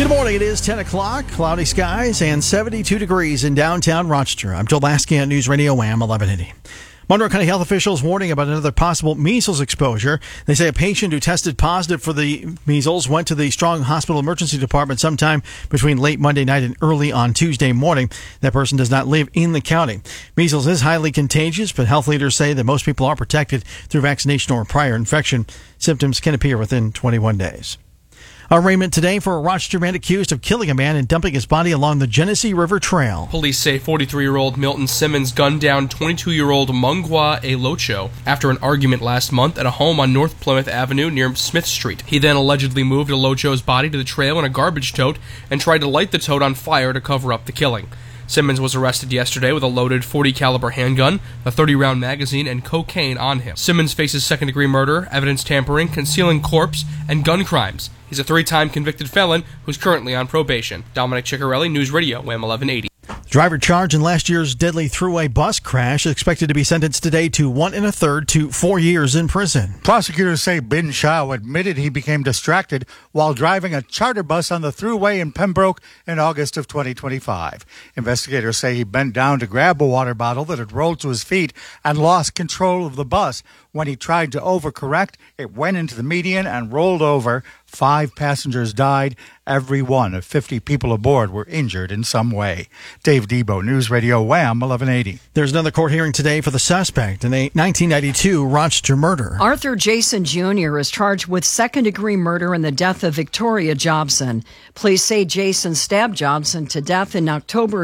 Good morning. It is 10 o'clock, cloudy skies, and 72 degrees in downtown Rochester. I'm Joel Lasky on News Radio WHAM 1180. Monroe County health officials warning about another possible measles exposure. They say a patient who tested positive for the measles went to the Strong Hospital Emergency Department sometime between late Monday night and early on Tuesday morning. That person does not live in the county. Measles is highly contagious, but health leaders say that most people are protected through vaccination or prior infection. Symptoms can appear within 21 days. Arraignment today for a Rochester man accused of killing a man and dumping his body along the Genesee River Trail. Police say 43-year-old Milton Simmons gunned down 22-year-old Mungwa Elocho after an argument last month at a home on North Plymouth Avenue near Smith Street. He then allegedly moved Elocho's body to the trail in a garbage tote and tried to light the tote on fire to cover up the killing. Simmons was arrested yesterday with a loaded .40 caliber handgun, a 30-round magazine, and cocaine on him. Simmons faces second-degree murder, evidence tampering, concealing corpse, and gun crimes. He's a 3-time convicted felon who's currently on probation. Dominic Ciccarelli, News Radio, WHAM 1180. Driver charged in last year's deadly thruway bus crash is expected to be sentenced today to 1 1/3 to 4 years in prison. Prosecutors say Bin Shao admitted he became distracted while driving a charter bus on the thruway in Pembroke in August of 2025. Investigators say he bent down to grab a water bottle that had rolled to his feet and lost control of the bus. When he tried to overcorrect, it went into the median and rolled over. 5 passengers died. Every one of 50 people aboard were injured in some way. Dave Debo, News Radio WHAM 1180. There's another court hearing today for the suspect in a 1992 Rochester murder. Arthur Jason Jr. is charged with second-degree murder in the death of Victoria Jobson. Police say Jason stabbed Jobson to death in October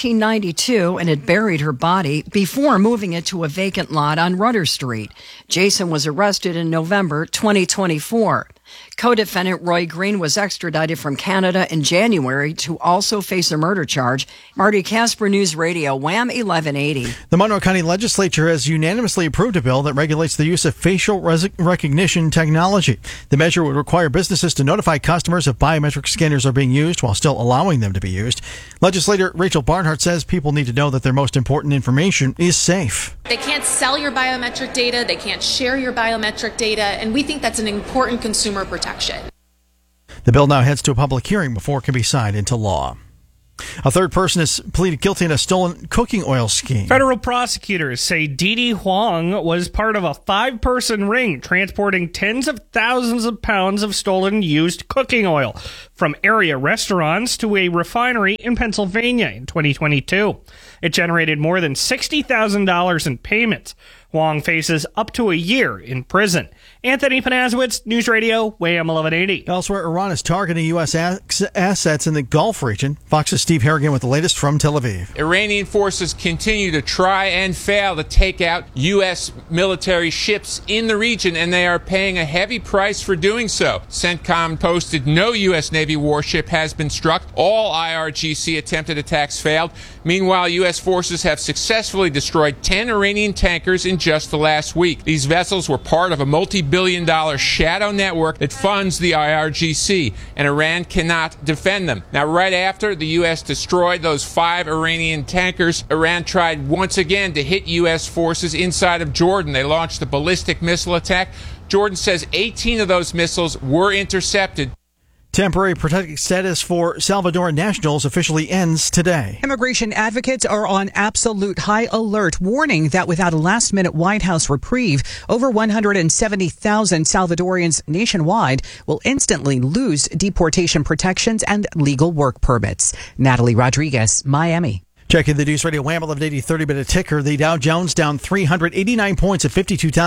1992 and had buried her body before moving it to a vacant lot on Rudder Street. Jason was arrested in November 2024. Co-defendant Roy Green was extradited from Canada in January to also face a murder charge. Marty Casper, News Radio, WHAM 1180. The Monroe County Legislature has unanimously approved a bill that regulates the use of facial recognition technology. The measure would require businesses to notify customers if biometric scanners are being used while still allowing them to be used. Legislator Rachel Barnhart says people need to know that their most important information is safe. They can't sell your biometric data, they can't share your biometric data, and we think that's an important consumer protection. The bill now heads to a public hearing before it can be signed into law. A third person has pleaded guilty in a stolen cooking oil scheme. Federal prosecutors say Didi Huang was part of a 5-person ring transporting tens of thousands of pounds of stolen used cooking oil from area restaurants to a refinery in Pennsylvania in 2022. It generated more than $60,000 in payments. Huang faces up to a year in prison. Anthony Panazowicz, News Radio, WHAM 1180. Elsewhere, Iran is targeting U.S. assets in the Gulf region. Fox's Steve Harrigan with the latest from Tel Aviv. Iranian forces continue to try and fail to take out U.S. military ships in the region, and they are paying a heavy price for doing so. CENTCOM posted no U.S. Navy warship has been struck. All IRGC attempted attacks failed. Meanwhile, U.S. forces have successfully destroyed 10 Iranian tankers in just the last week. These vessels were part of a multi-billion-dollar shadow network that funds the IRGC, and Iran cannot defend them. Now, right after the U.S. destroyed those 5 Iranian tankers, Iran tried once again to hit U.S. forces inside of Jordan. They launched a ballistic missile attack. Jordan says 18 of those missiles were intercepted. Temporary protected status for Salvadoran nationals officially ends today. Immigration advocates are on absolute high alert, warning that without a last-minute White House reprieve, over 170,000 Salvadorians nationwide will instantly lose deportation protections and legal work permits. Natalie Rodriguez, Miami. Checking the News Radio WHAM 1180 30-minute ticker. The Dow Jones down 389 points at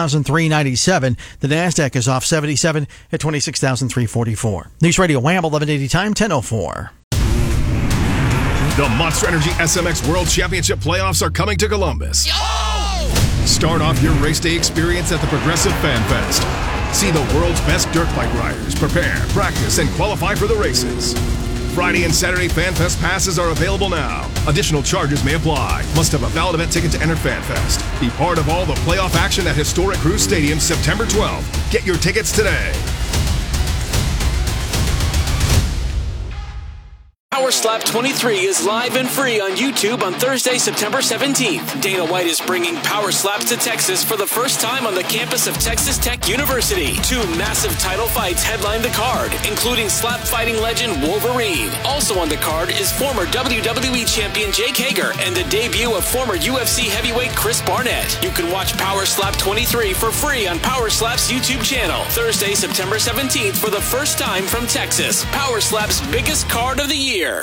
52,397. The NASDAQ is off 77 at 26,344. News Radio WHAM 1180 time 10:04. The Monster Energy SMX World Championship playoffs are coming to Columbus. Start off your race day experience at the Progressive Fan Fest. See the world's best dirt bike riders prepare, practice, and qualify for the races. Friday and Saturday FanFest passes are available now. Additional charges may apply. Must have a valid event ticket to enter FanFest. Be part of all the playoff action at historic Cruz Stadium September 12th. Get your tickets today. Power Slap 23 is live and free on YouTube on Thursday, September 17th. Dana White is bringing Power Slaps to Texas for the first time on the campus of Texas Tech University. 2 massive title fights headline the card, including slap fighting legend Wolverine. Also on the card is former WWE champion Jake Hager and the debut of former UFC heavyweight Chris Barnett. You can watch Power Slap 23 for free on Power Slap's YouTube channel. Thursday, September 17th for the first time from Texas. Power Slap's biggest card of the year.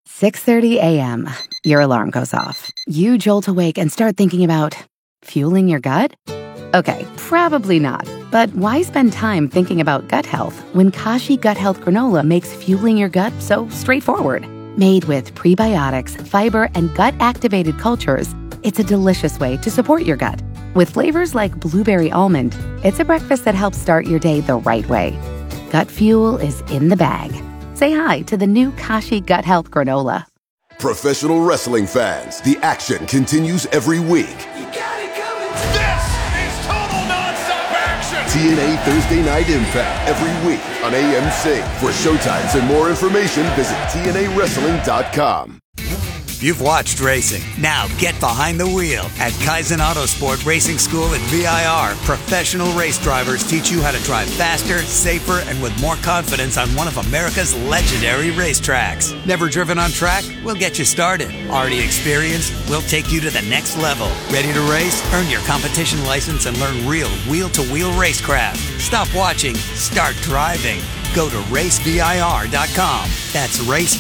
6:30 a.m. Your alarm goes off. You jolt awake and start thinking about fueling your gut? Okay, probably not. But why spend time thinking about gut health when Kashi Gut Health Granola makes fueling your gut so straightforward? Made with prebiotics, fiber, and gut-activated cultures, it's a delicious way to support your gut. With flavors like blueberry almond, it's a breakfast that helps start your day the right way. Gut fuel is in the bag. Say hi to the new Kashi Gut Health Granola. Professional wrestling fans, the action continues every week. You got it coming. This is total nonstop action. TNA Thursday Night Impact every week on AMC. For showtimes and more information, visit TNAWrestling.com. You've watched racing. Now get behind the wheel. At Kaizen Autosport Racing School at VIR, professional race drivers teach you how to drive faster, safer, and with more confidence on one of America's legendary racetracks. Never driven on track? We'll get you started. Already experienced? We'll take you to the next level. Ready to race? Earn your competition license and learn real wheel-to-wheel racecraft. Stop watching. Start driving. Go to racevir.com. That's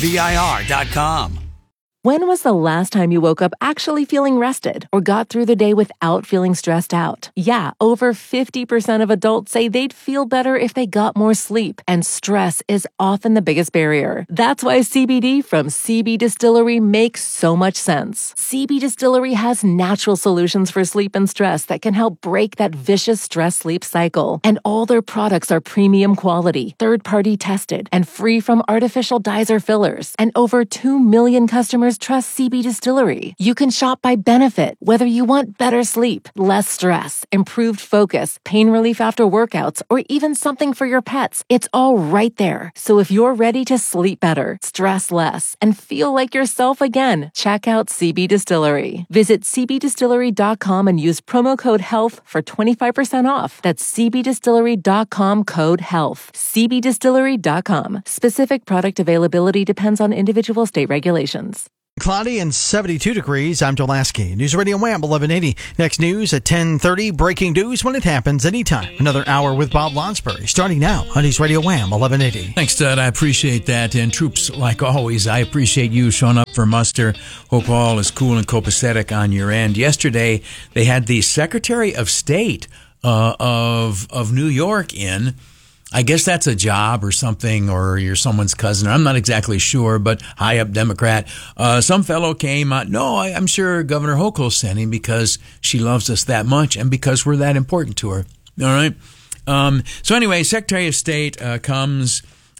racevir.com. When was the last time you woke up actually feeling rested or got through the day without feeling stressed out? Yeah, over 50% of adults say they'd feel better if they got more sleep, and stress is often the biggest barrier. That's why CBD from CB Distillery makes so much sense. CB Distillery has natural solutions for sleep and stress that can help break that vicious stress-sleep cycle. And all their products are premium quality, third-party tested, and free from artificial dyes or fillers. And over 2 million customers trust CB Distillery. You can shop by benefit, whether you want better sleep, less stress, improved focus, pain relief after workouts, or even something for your pets. It's all right there. So if you're ready to sleep better, stress less, and feel like yourself again, check out CB Distillery. Visit cbdistillery.com and use promo code HEALTH for 25% off. That's cbdistillery.com code HEALTH. cbdistillery.com. Specific product availability depends on individual state regulations. Cloudy and 72 degrees. I'm Joel Lasky. News Radio Wham 1180. Next news at 10:30. Breaking news when it happens anytime. Another hour with Bob Lonsbury starting now on News Radio Wham 1180. Thanks, Ted. I appreciate that. And troops, like always, I appreciate you showing up for muster. Hope all is cool and copacetic on your end. Yesterday, they had the Secretary of State of New York in. I guess that's a job or something, or you're someone's cousin. I'm not exactly sure, but high up Democrat. Some fellow came out. No, I'm sure Governor Hochul sent him because she loves us that much and because we're that important to her. All right. So anyway, Secretary of State comes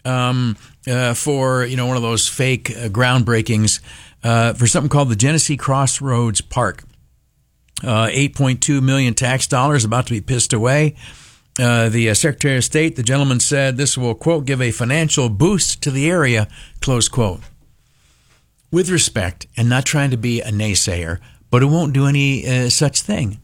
for one of those fake groundbreakings for something called the Genesee Crossroads Park. 8.2 million tax dollars about to be pissed away. The Secretary of State, the gentleman said this will, quote, give a financial boost to the area, close quote. With respect, and not trying to be a naysayer, but it won't do any such thing.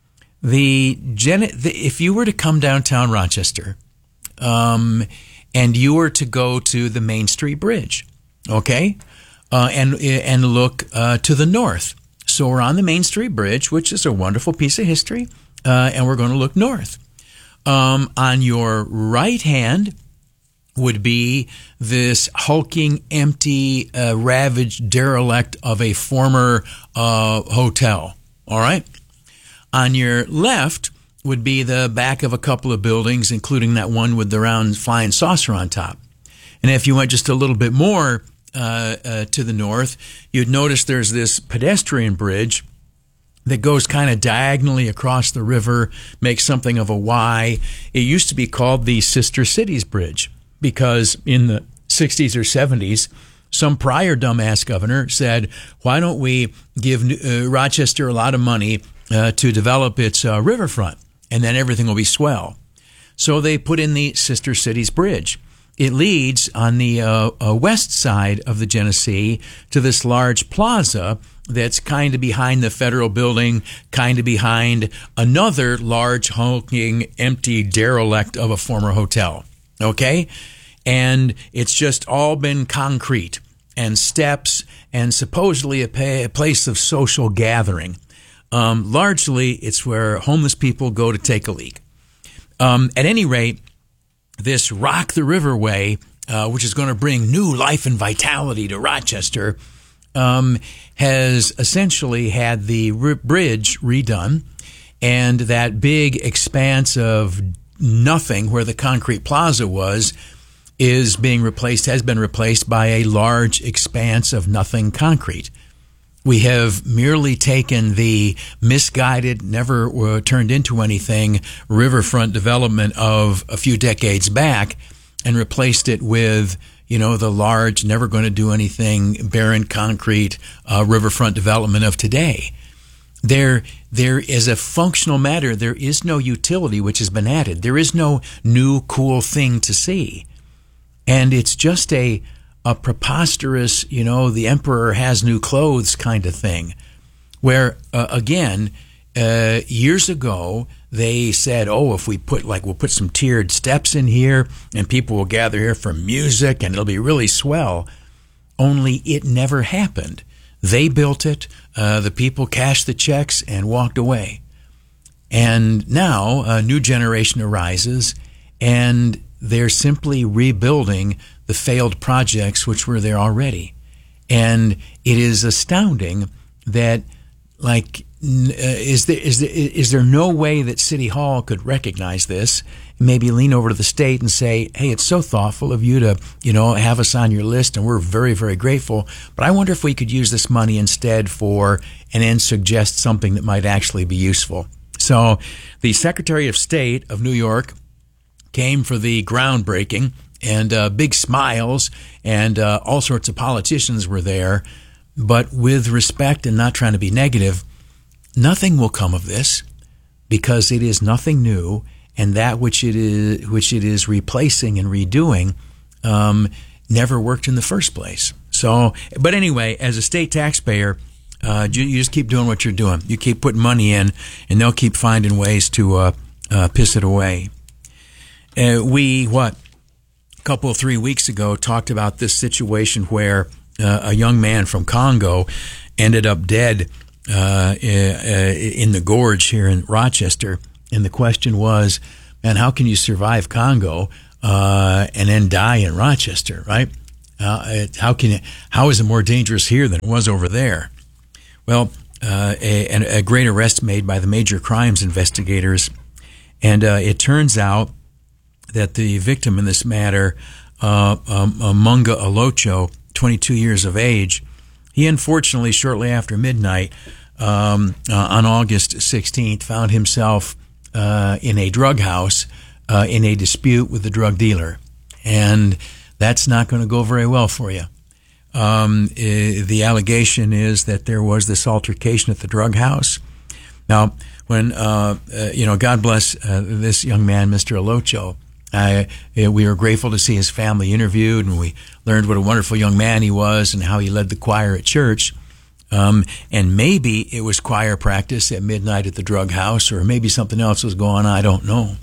If you were to come downtown Rochester, and you were to go to the Main Street Bridge, okay, and look to the north. So we're on the Main Street Bridge, which is a wonderful piece of history, and we're going to look north. On your right hand would be this hulking, empty, ravaged derelict of a former hotel. All right? On your left would be the back of a couple of buildings, including that one with the round flying saucer on top. And if you went just a little bit more to the north, you'd notice there's this pedestrian bridge that goes kind of diagonally across the river, makes something of a Y. It used to be called the Sister Cities Bridge because in the 60s or 70s, some prior dumbass governor said, why don't we give Rochester a lot of money to develop its riverfront, and then everything will be swell. So they put in the Sister Cities Bridge. it leads on the west side of the Genesee to this large plaza that's kind of behind the federal building, kind of behind another large, hulking, empty derelict of a former hotel. Okay? And it's just all been concrete and steps and supposedly a place of social gathering. Largely, it's where homeless people go to take a leak. At any rate, this Rock the River Way, which is going to bring new life and vitality to Rochester, has essentially had the bridge redone, and that big expanse of nothing where the concrete plaza was has been replaced by a large expanse of nothing concrete. We have merely taken the misguided, never turned into anything riverfront development of a few decades back and replaced it with, the large, never going to do anything, barren concrete riverfront development of today. There is a functional matter. There is no utility which has been added. There is no new cool thing to see. And it's just a preposterous, the emperor has new clothes kind of thing, where, again, years ago, they said, if we'll put some tiered steps in here and people will gather here for music and it'll be really swell. Only it never happened. They built it, the people cashed the checks and walked away. And now a new generation arises and they're simply rebuilding the failed projects which were there already. And it is astounding that, is there no way that City Hall could recognize this, maybe lean over to the state and say, hey, it's so thoughtful of you to, have us on your list, and we're very, very grateful, but I wonder if we could use this money instead and then suggest something that might actually be useful. So the Secretary of State of New York came for the groundbreaking, and big smiles, and all sorts of politicians were there. But with respect and not trying to be negative, nothing will come of this because it is nothing new, and that which it is replacing and redoing never worked in the first place. So, but anyway, as a state taxpayer, you just keep doing what you're doing. You keep putting money in, and they'll keep finding ways to piss it away. A couple of 3 weeks ago, talked about this situation where a young man from Congo ended up dead in the gorge here in Rochester. And the question was, man, how can you survive Congo and then die in Rochester, right? How is it more dangerous here than it was over there? Well, a great arrest made by the major crimes investigators, and it turns out that the victim in this matter, Munga Olocho, 22 years of age, he unfortunately, shortly after midnight on August 16th, found himself in a drug house in a dispute with the drug dealer. And that's not going to go very well for you. The allegation is that there was this altercation at the drug house. Now, when, God bless this young man, Mr. Olocho, we were grateful to see his family interviewed, and we learned what a wonderful young man he was and how he led the choir at church. And maybe it was choir practice at midnight at the drug house, or maybe something else was going on. I don't know.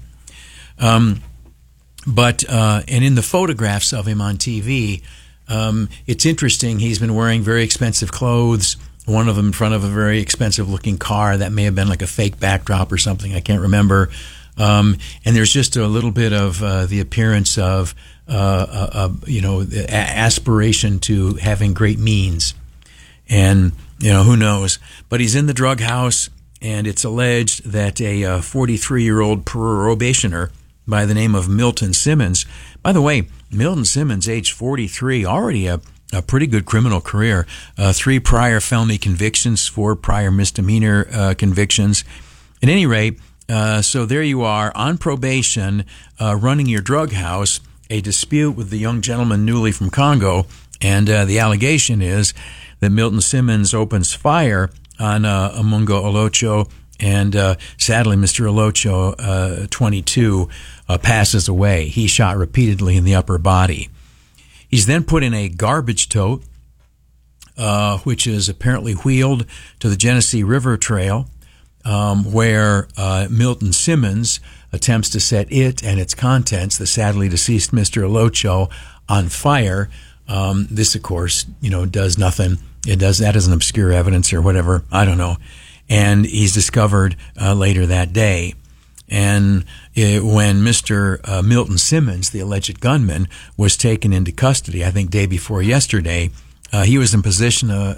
But in the photographs of him on TV, it's interesting. He's been wearing very expensive clothes, one of them in front of a very expensive-looking car. That may have been like a fake backdrop or something. I can't remember. And there's just a little bit of the appearance of, the aspiration to having great means. And, who knows? But he's in the drug house, and it's alleged that a 43-year-old probationer by the name of Milton Simmons. By the way, Milton Simmons, age 43, already a pretty good criminal career. 3 prior felony convictions, 4 prior misdemeanor convictions. At any rate, so there you are on probation, running your drug house, a dispute with the young gentleman newly from Congo, and the allegation is that Milton Simmons opens fire on Munga Olocho And sadly, Mr. Olocho, 22, passes away. He shot repeatedly in the upper body. He's then put in a garbage tote, which is apparently wheeled to the Genesee River Trail, where Milton Simmons attempts to set it and its contents, the sadly deceased Mr. Olocho, on fire. This, of course, does nothing. That is an obscure evidence or whatever. I don't know. And he's discovered later that day. And when Mr. Milton Simmons, the alleged gunman, was taken into custody, I think day before yesterday, he was in possession of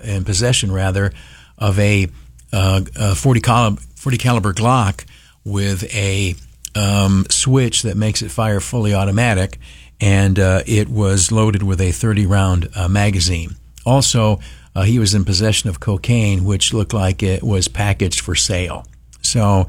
a 40 caliber Glock with a switch that makes it fire fully automatic, and it was loaded with a 30-round magazine. Also, he was in possession of cocaine, which looked like it was packaged for sale. So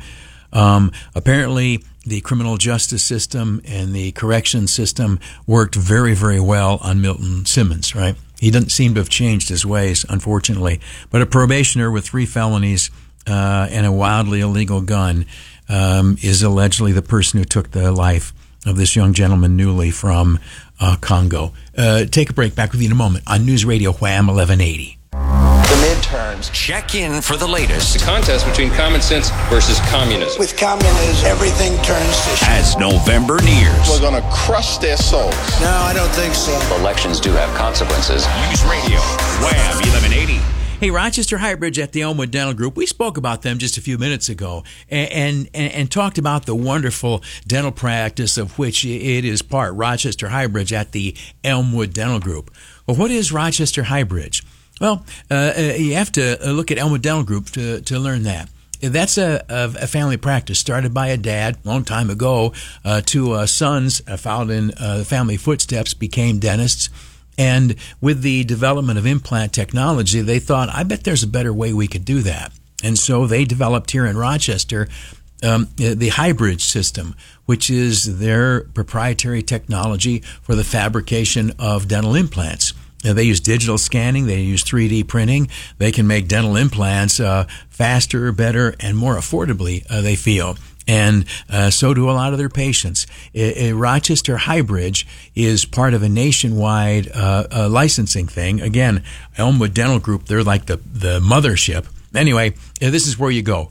apparently the criminal justice system and the correction system worked very, very well on Milton Simmons, right? He doesn't seem to have changed his ways, unfortunately. But a probationer with 3 felonies and a wildly illegal gun is allegedly the person who took the life of this young gentleman newly from Congo. Take a break. Back with you in a moment on News Radio Wham 1180. The midterms. Check in for the latest. The contest between common sense versus communism. With communism, everything turns to shit. As November nears. We're going to crush their souls. No, I don't think so. Elections do have consequences. News Radio Wham 1180. Hey, Rochester Highbridge at the Elmwood Dental Group. We spoke about them just a few minutes ago and talked about the wonderful dental practice of which it is part, Rochester Highbridge at the Elmwood Dental Group. Well, what is Rochester Highbridge? Well, you have to look at Elmwood Dental Group to learn that. That's a family practice started by a dad a long time ago. 2 sons followed in the family footsteps, became dentists. And with the development of implant technology, they thought, I bet there's a better way we could do that. And so they developed here in Rochester the Highbridge system, which is their proprietary technology for the fabrication of dental implants. They use digital scanning. They use 3D printing. They can make dental implants faster, better, and more affordably, they feel. And so do a lot of their patients. Rochester Highbridge is part of a nationwide licensing thing. Again, Elmwood Dental Group, they're like the mothership. Anyway, this is where you go.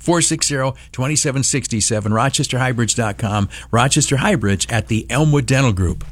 460-2767, rochesterhighbridge.com, Rochester Highbridge at the Elmwood Dental Group.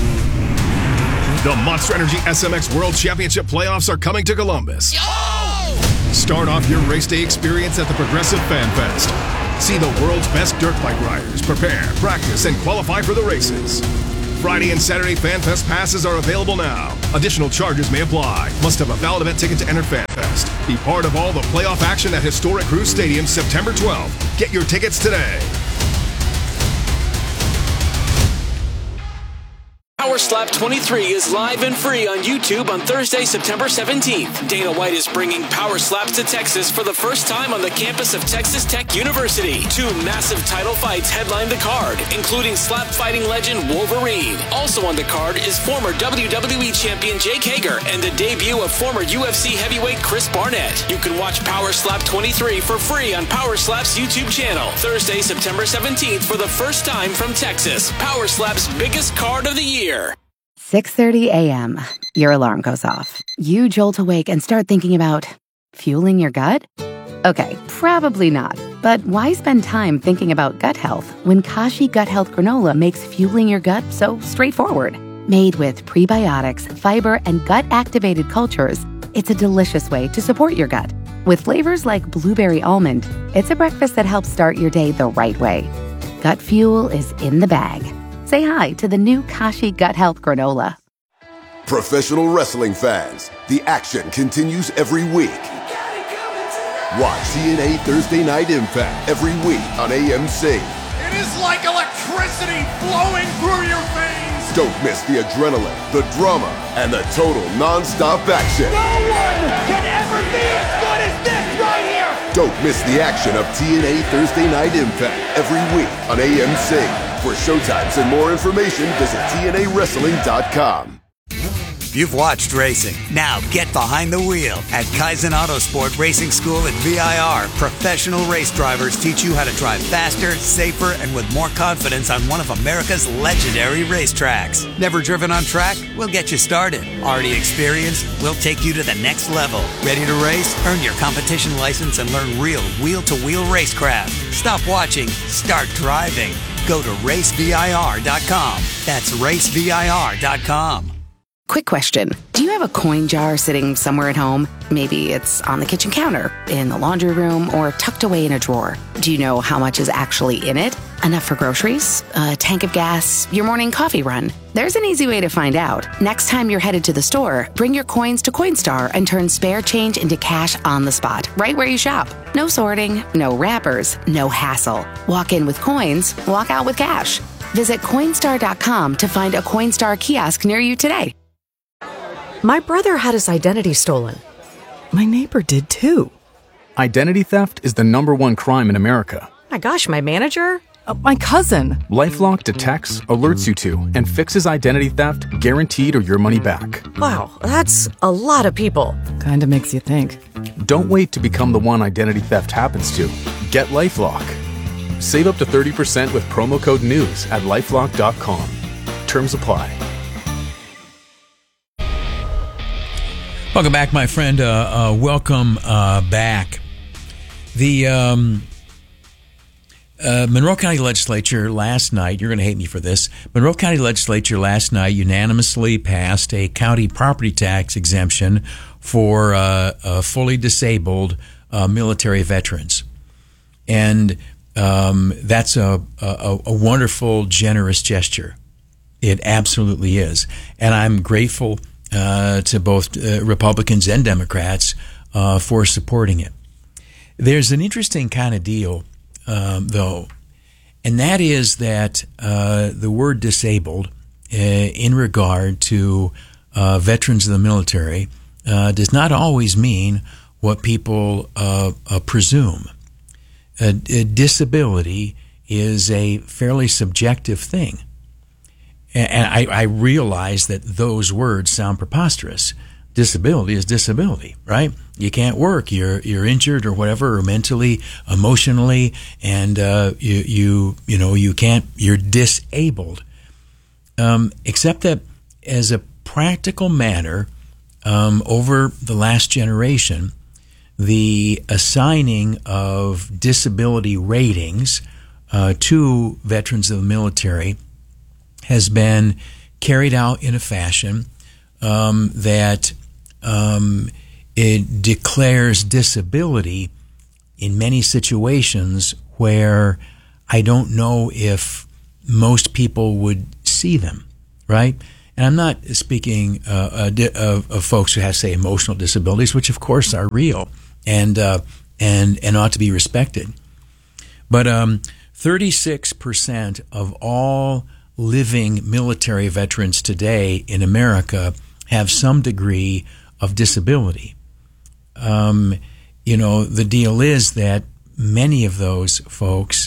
The Monster Energy SMX World Championship playoffs are coming to Columbus. Yo! Start off your race day experience at the Progressive Fan Fest. See the world's best dirt bike riders prepare, practice, and qualify for the races. Friday and Saturday Fan Fest passes are available now. Additional charges may apply. Must have a valid event ticket to enter Fan Fest. Be part of all the playoff action at historic Cruise Stadium September 12th. Get your tickets today. Power Slap 23 is live and free on YouTube on Thursday, September 17th. Dana White is bringing Power Slaps to Texas for the first time on the campus of Texas Tech University. 2 massive title fights headline the card, including slap fighting legend Wolverine. Also on the card is former WWE champion Jake Hager and the debut of former UFC heavyweight Chris Barnett. You can watch Power Slap 23 for free on Power Slap's YouTube channel. Thursday, September 17th for the first time from Texas. Power Slap's biggest card of the year. 6:30 a.m. Your alarm goes off. You jolt awake and start thinking about fueling your gut? Okay, probably not. But why spend time thinking about gut health when Kashi Gut Health Granola makes fueling your gut so straightforward? Made with prebiotics, fiber, and gut-activated cultures, it's a delicious way to support your gut. With flavors like blueberry almond, it's a breakfast that helps start your day the right way. Gut fuel is in the bag. Say hi to the new Kashi Gut Health Granola. Professional wrestling fans, the action continues every week. Watch TNA Thursday Night Impact every week on AMC. It is like electricity flowing through your veins. Don't miss the adrenaline, the drama, and the total non-stop action. No one can ever be as good as this right here. Don't miss the action of TNA Thursday Night Impact every week on AMC. For showtimes and more information, visit TNAWrestling.com. You've watched racing. Now get behind the wheel. At Kaizen Autosport Racing School at VIR, professional race drivers teach you how to drive faster, safer, and with more confidence on one of America's legendary racetracks. Never driven on track? We'll get you started. Already experienced? We'll take you to the next level. Ready to race? Earn your competition license and learn real wheel-to-wheel racecraft. Stop watching. Start driving. Go to racevir.com. That's racevir.com. Quick question. Do you have a coin jar sitting somewhere at home? Maybe it's on the kitchen counter, in the laundry room, or tucked away in a drawer. Do you know how much is actually in it? Enough for groceries? A tank of gas? Your morning coffee run? There's an easy way to find out. Next time you're headed to the store, bring your coins to Coinstar and turn spare change into cash on the spot, right where you shop. No sorting, no wrappers, no hassle. Walk in with coins, walk out with cash. Visit Coinstar.com to find a Coinstar kiosk near you today. My brother had his identity stolen. My neighbor did too. Identity theft is the #1 crime in America. My gosh, my manager? My cousin. LifeLock detects, alerts you to, and fixes identity theft guaranteed or your money back. Wow, that's a lot of people. Kinda makes you think. Don't wait to become the one identity theft happens to. Get LifeLock. Save up to 30% with promo code NEWS at LifeLock.com. Terms apply. Welcome back, my friend. Welcome back. The Monroe County Legislature last night, you're going to hate me for this, Monroe County Legislature last night unanimously passed a county property tax exemption for fully disabled military veterans. And that's a wonderful, generous gesture. It absolutely is. And I'm grateful to both Republicans and Democrats for supporting it. There's an interesting kind of deal, though, and that is that the word disabled in regard to veterans of the military does not always mean what people presume. Disability is a fairly subjective thing. And I realize that those words sound preposterous. Disability is disability, right? You can't work. You're injured or whatever, or mentally, emotionally, and you can't. You're disabled. Except that, as a practical matter, over the last generation, the assigning of disability ratings to veterans of the military has been carried out in a fashion that it declares disability in many situations where I don't know if most people would see them, right? And I'm not speaking of folks who have, say, emotional disabilities, which of course are real and ought to be respected. But 36% of all living military veterans today in America have some degree of disability. The deal is that many of those folks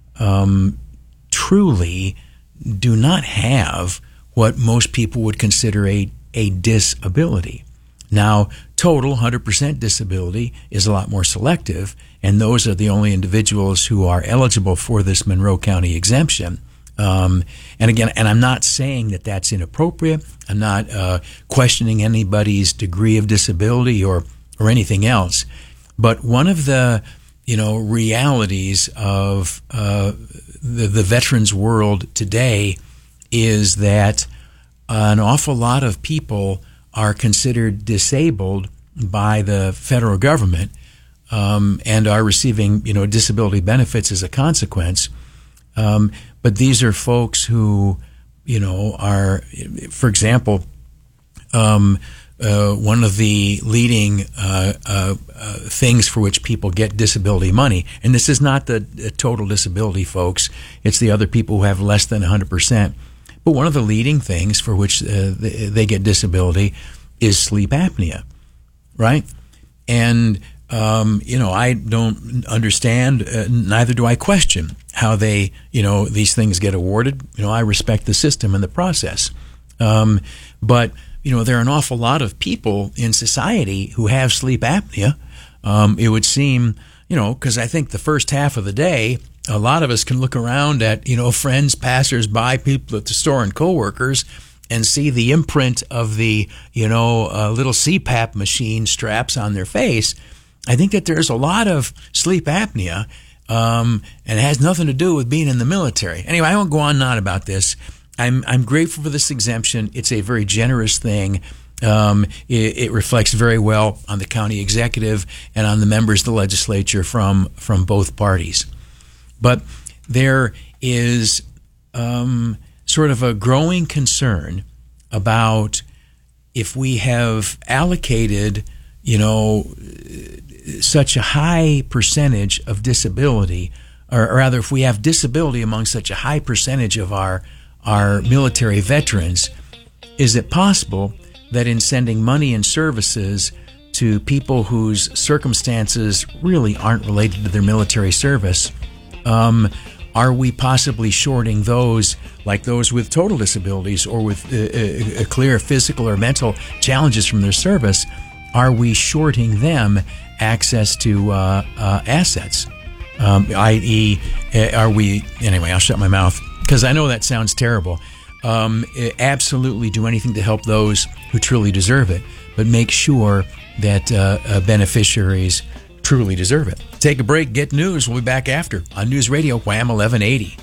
truly do not have what most people would consider a disability. Now, total 100% disability is a lot more selective, and those are the only individuals who are eligible for this Monroe County exemption. And I'm not saying that that's inappropriate. I'm not questioning anybody's degree of disability or anything else. But one of the realities of the veterans world today is that an awful lot of people are considered disabled by the federal government and are receiving disability benefits as a consequence. But these are folks who, are, for example, one of the leading things for which people get disability money, and this is not the total disability folks, it's the other people who have less than 100%. But one of the leading things for which they get disability is sleep apnea, right? And I don't understand, neither do I question how they, these things get awarded. I respect the system and the process. But there are an awful lot of people in society who have sleep apnea. It would seem, because I think the first half of the day, a lot of us can look around at, friends, passers-by, people at the store and coworkers and see the imprint of the, little CPAP machine straps on their face. I think that there's a lot of sleep apnea, and it has nothing to do with being in the military. Anyway, I won't go on and on about this. I'm grateful for this exemption. It's a very generous thing. It reflects very well on the county executive and on the members of the legislature from both parties. But there is sort of a growing concern about if we have allocated, such a high percentage of disability, or rather, if we have disability among such a high percentage of our military veterans, is it possible that in sending money and services to people whose circumstances really aren't related to their military service, are we possibly shorting those, like those with total disabilities or with a clear physical or mental challenges from their service? Are we shorting them access to assets? I.e., are we... Anyway, I'll shut my mouth because I know that sounds terrible. Absolutely do anything to help those who truly deserve it, but make sure that beneficiaries truly deserve it. Take a break, get news. We'll be back after on News Radio Wham 1180.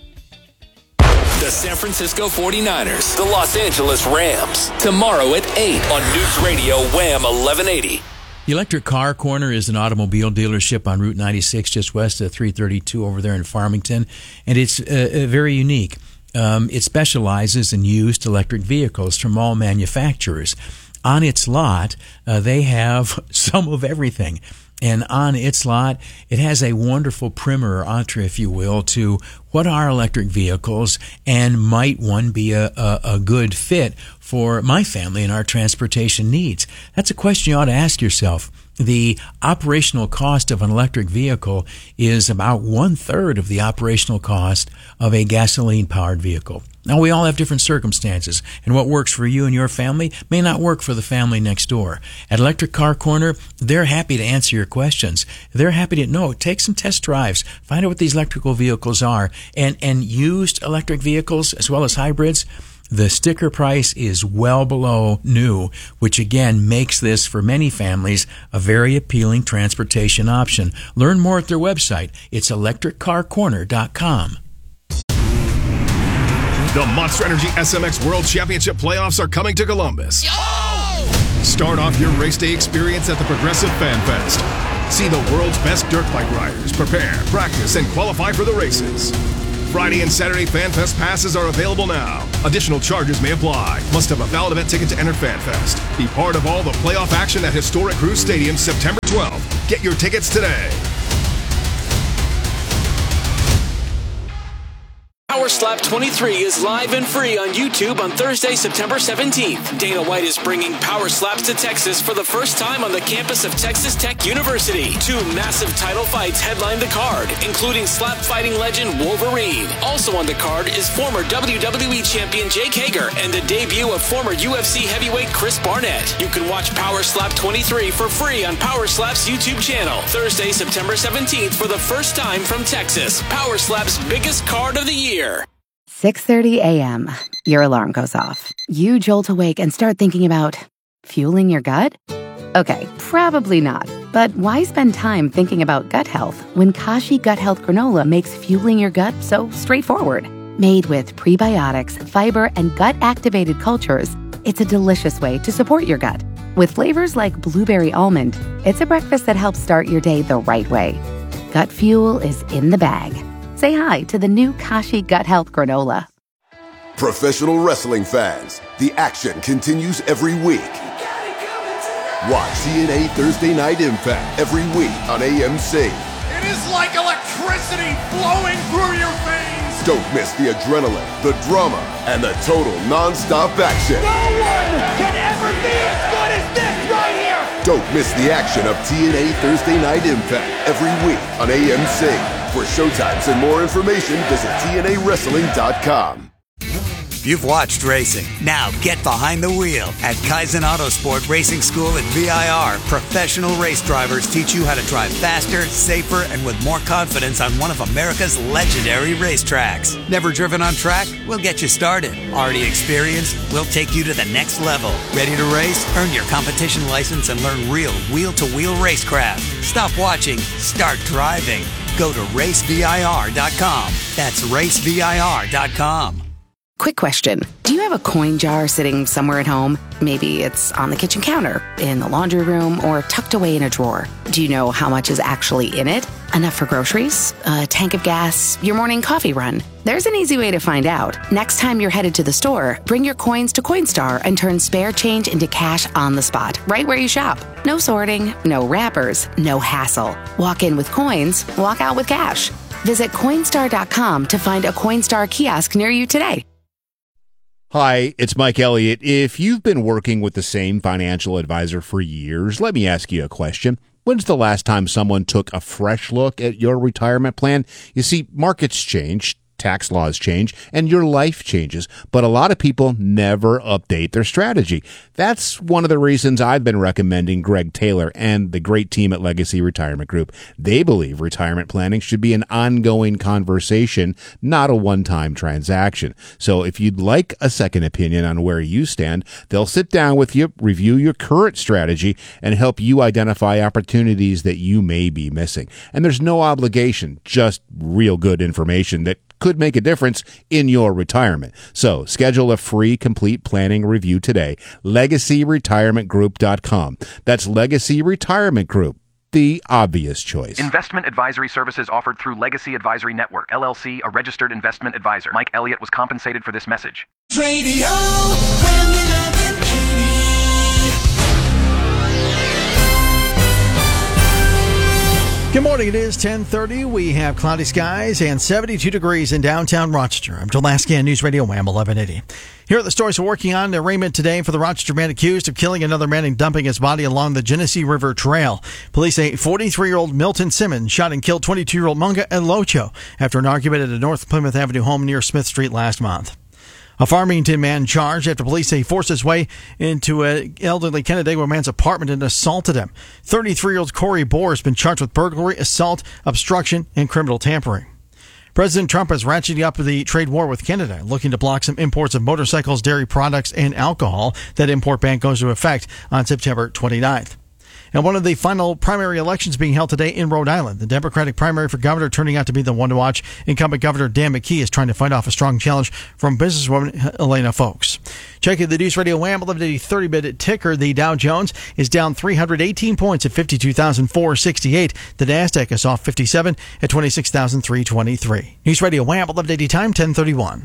The San Francisco 49ers, the Los Angeles Rams, tomorrow at 8 on News Radio Wham 1180. Electric Car Corner is an automobile dealership on Route 96, just west of 332 over there in Farmington, and it's very unique. It specializes in used electric vehicles from all manufacturers. On its lot, they have some of everything. And on its lot, it has a wonderful primer or entree, if you will, to what are electric vehicles and might one be a good fit for my family and our transportation needs. That's a question you ought to ask yourself. The operational cost of an electric vehicle is about 1/3 of the operational cost of a gasoline-powered vehicle. Now, we all have different circumstances, and what works for you and your family may not work for the family next door. At Electric Car Corner, they're happy to answer your questions. They're happy to know. Take some test drives. Find out what these electrical vehicles are. And used electric vehicles, as well as hybrids, the sticker price is well below new, which again makes this, for many families, a very appealing transportation option. Learn more at their website. It's electriccarcorner.com. The Monster Energy SMX World Championship playoffs are coming to Columbus. Start off your race day experience at the Progressive Fan Fest. See the world's best dirt bike riders prepare, practice, and qualify for the races. Friday and Saturday Fan Fest passes are available now. Additional charges may apply. Must have a valid event ticket to enter Fan Fest. Be part of all the playoff action at historic Cruz Stadium September 12th. Get your tickets today. Power Slap 23 is live and free on YouTube on Thursday, September 17th. Dana White is bringing Power Slaps to Texas for the first time on the campus of Texas Tech University. 2 massive title fights headline the card, including slap fighting legend Wolverine. Also on the card is former WWE champion Jake Hager and the debut of former UFC heavyweight Chris Barnett. You can watch Power Slap 23 for free on Power Slap's YouTube channel. Thursday, September 17th for the first time from Texas. Power Slap's biggest card of the year. 6:30 a.m. Your alarm goes off. You jolt awake and start thinking about fueling your gut? Okay, probably not. But why spend time thinking about gut health when Kashi Gut Health Granola makes fueling your gut so straightforward? Made with prebiotics, fiber, and gut-activated cultures, it's a delicious way to support your gut. With flavors like blueberry almond, it's a breakfast that helps start your day the right way. Gut fuel is in the bag. Say hi to the new Kashi Gut Health Granola. Professional wrestling fans, the action continues every week. Watch TNA Thursday Night Impact every week on AMC. It is like electricity flowing through your veins. Don't miss the adrenaline, the drama, and the total non-stop action. No one can ever be as good as this right here. Don't miss the action of TNA Thursday Night Impact every week on AMC. For showtimes and more information, visit TNAWrestling.com. You've watched racing. Now get behind the wheel. At Kaizen Autosport Racing School at VIR, professional race drivers teach you how to drive faster, safer, and with more confidence on one of America's legendary racetracks. Never driven on track? We'll get you started. Already experienced? We'll take you to the next level. Ready to race? Earn your competition license and learn real wheel-to-wheel racecraft. Stop watching. Start driving. Go to racevir.com. That's racevir.com. Quick question. Do you have a coin jar sitting somewhere at home? Maybe it's on the kitchen counter, in the laundry room, or tucked away in a drawer. Do you know how much is actually in it? Enough for groceries? A tank of gas? Your morning coffee run? There's an easy way to find out. Next time you're headed to the store, bring your coins to Coinstar and turn spare change into cash on the spot, right where you shop. No sorting, no wrappers, no hassle. Walk in with coins, walk out with cash. Visit Coinstar.com to find a Coinstar kiosk near you today. Hi, it's Mike Elliott. If you've been working with the same financial advisor for years, let me ask you a question. When's the last time someone took a fresh look at your retirement plan? You see, markets change, tax laws change, and your life changes, but a lot of people never update their strategy. That's one of the reasons I've been recommending Greg Taylor and the great team at Legacy Retirement Group. They believe retirement planning should be an ongoing conversation, not a one-time transaction. So if you'd like a second opinion on where you stand, they'll sit down with you, review your current strategy, and help you identify opportunities that you may be missing. And there's no obligation, just real good information that could make a difference in your retirement. So schedule a free complete planning review today. LegacyRetirementGroup.com. That's Legacy Retirement Group, the obvious choice. Investment advisory services offered through Legacy Advisory Network, LLC, a registered investment advisor. Mike Elliott was compensated for this message. Radio, Good morning. It is 10:30. We have cloudy skies and 72 degrees in downtown Rochester. I'm Joel Lasky on News Radio WHAM 1180. Here are the stories we're working on. Arraignment today for the Rochester man accused of killing another man and dumping his body along the Genesee River Trail. Police say 43-year-old Milton Simmons shot and killed 22-year-old Munga Elocho after an argument at a North Plymouth Avenue home near Smith Street last month. A Farmington man charged after police say he forced his way into an elderly Canandaigua man's apartment and assaulted him. 33-year-old Corey Bohr has been charged with burglary, assault, obstruction, and criminal tampering. President Trump is ratcheting up the trade war with Canada, looking to block some imports of motorcycles, dairy products, and alcohol. That import ban goes into effect on September 29th. And one of the final primary elections being held today in Rhode Island. The Democratic primary for governor turning out to be the one to watch. Incumbent Governor Dan McKee is trying to fight off a strong challenge from businesswoman Elena Folks. Checking the News Radio WHAM 1180 30-minute ticker, the Dow Jones is down 318 points at 52,468. The Nasdaq is off 57 at 26,323. News Radio WHAM 1180 time 1031.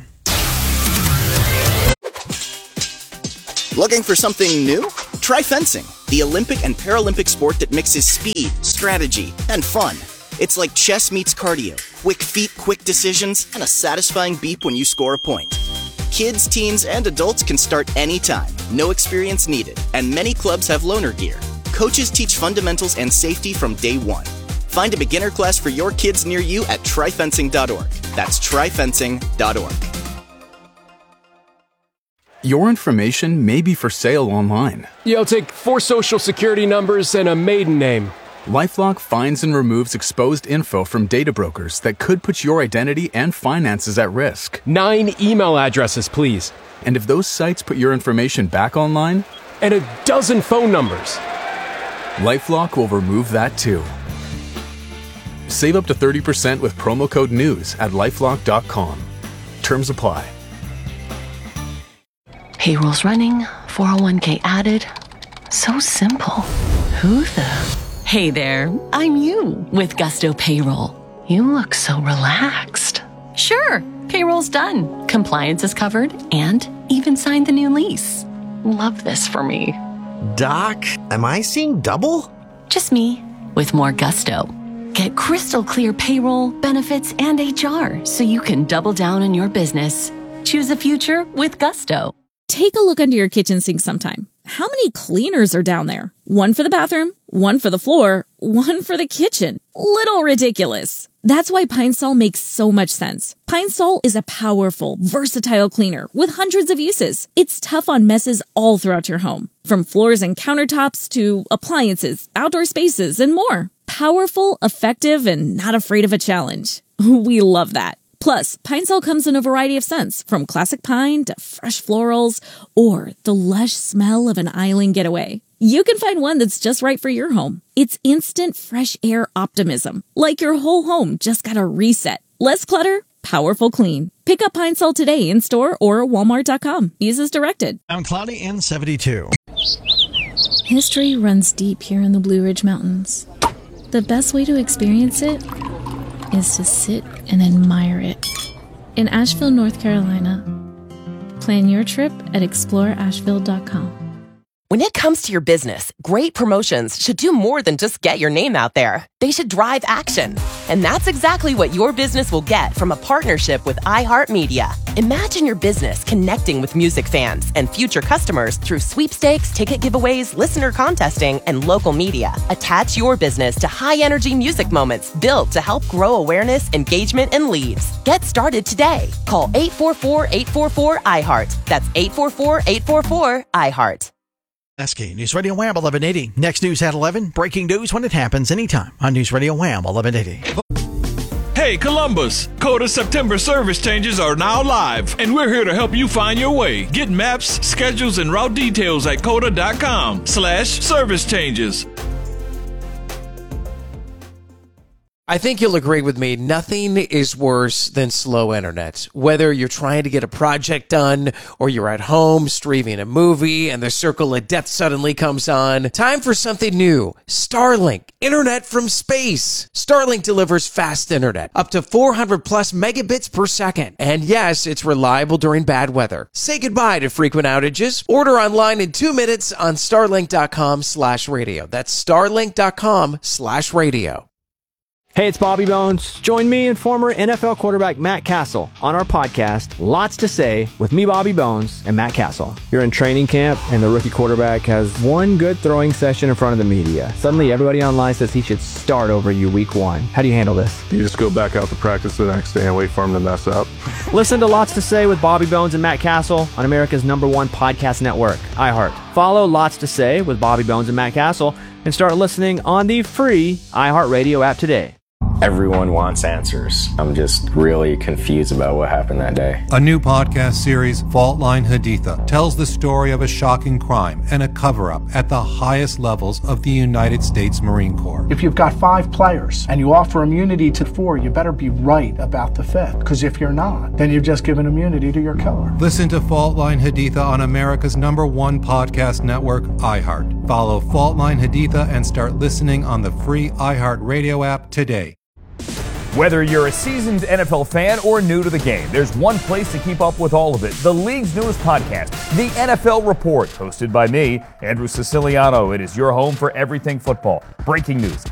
Looking for something new? Try fencing, the Olympic and Paralympic sport that mixes speed, strategy, and fun. It's like chess meets cardio, quick feet, quick decisions, and a satisfying beep when you score a point. Kids, teens, and adults can start anytime, no experience needed, and many clubs have loaner gear. Coaches teach fundamentals and safety from day one. Find a beginner class for your kids near you at tryfencing.org. That's tryfencing.org. Your information may be for sale online. I'll take 4 social security numbers and a maiden name. LifeLock finds and removes exposed info from data brokers that could put your identity and finances at risk. 9 email addresses, please. And if those sites put your information back online? And a dozen phone numbers. LifeLock will remove that too. Save up to 30% with promo code NEWS at LifeLock.com. Terms apply. Payroll's running, 401k added. So simple. Who the? Hey there, I'm you with Gusto Payroll. You look so relaxed. Sure, payroll's done. Compliance is covered and even signed the new lease. Love this for me. Doc, am I seeing double? Just me with more Gusto. Get crystal clear payroll, benefits, and HR so you can double down on your business. Choose a future with Gusto. Take a look under your kitchen sink sometime. how many cleaners are down there? One for the bathroom, one for the floor, one for the kitchen. Little ridiculous. That's why Pine Sol makes so much sense. Pine Sol is a powerful, versatile cleaner with hundreds of uses. It's tough on messes all throughout your home, from floors and countertops to appliances, outdoor spaces, and more. Powerful, effective, and not afraid of a challenge. We love that. Plus, Pine Sol comes in a variety of scents, from classic pine to fresh florals, or the lush smell of an island getaway. You can find one that's just right for your home. It's instant fresh air optimism, like your whole home just got a reset. Less clutter, powerful clean. Pick up Pine Sol today in store or walmart.com. Use as directed. I'm cloudy and 72. History runs deep here in the Blue Ridge Mountains. The best way to experience it is to sit and admire it. In Asheville, North Carolina. Plan your trip at exploreasheville.com. When it comes to your business, great promotions should do more than just get your name out there. They should drive action. And that's exactly what your business will get from a partnership with iHeartMedia. Imagine your business connecting with music fans and future customers through sweepstakes, ticket giveaways, listener contesting, and local media. Attach your business to high-energy music moments built to help grow awareness, engagement, and leads. Get started today. Call 844-844-iHeart. That's 844-844-iHeart. SK News Radio Wham 1180. Next news at 11. Breaking news when it happens anytime on News Radio Wham 1180. Hey Columbus, Coda September service changes are now live, and we're here to help you find your way. Get maps, schedules, and route details at coda.com/service changes. I think you'll agree with me, nothing is worse than slow internet. Whether you're trying to get a project done or you're at home streaming a movie and the circle of death suddenly comes on, time for something new. Starlink, internet from space. Starlink delivers fast internet, up to 400 plus megabits per second. And yes, it's reliable during bad weather. Say goodbye to frequent outages. Order online in 2 minutes on starlink.com/radio. That's starlink.com/radio. Hey, it's Bobby Bones. Join me and former NFL quarterback Matt Castle on our podcast, Lots to Say, with me, Bobby Bones, and Matt Castle. You're in training camp, and the rookie quarterback has one good throwing session in front of the media. Suddenly, everybody online says he should start over you week one. How do you handle this? You just go back out to practice the next day and wait for him to mess up. Listen to Lots to Say with Bobby Bones and Matt Castle on America's #1 podcast network, iHeart. Follow Lots to Say with Bobby Bones and Matt Castle and start listening on the free iHeartRadio app today. Everyone wants answers. I'm just really confused about what happened that day. A new podcast series, Fault Line Haditha, tells the story of a shocking crime and a cover-up at the highest levels of the United States Marine Corps. If you've got 5 players and you offer immunity to 4, you better be right about the 5th. Because if you're not, then you've just given immunity to your killer. Listen to Fault Line Haditha on America's #1 podcast network, iHeart. Follow Fault Line Haditha and start listening on the free iHeart Radio app today. Whether you're a seasoned NFL fan or new to the game, there's one place to keep up with all of it. The league's newest podcast, The NFL Report, hosted by me, Andrew Siciliano. It is your home for everything football. Breaking news,